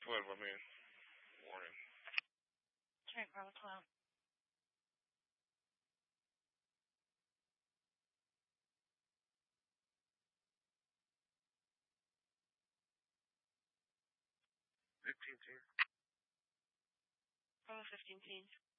12, I mean. Warning. Alright, Bravo 12. Bravo 15 team.